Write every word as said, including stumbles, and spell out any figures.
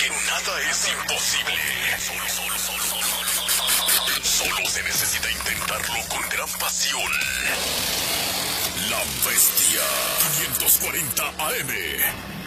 porque nada es imposible. Solo, solo, solo, solo, solo, solo, solo, solo se necesita intentarlo con gran pasión. La Bestia quinientos cuarenta A M.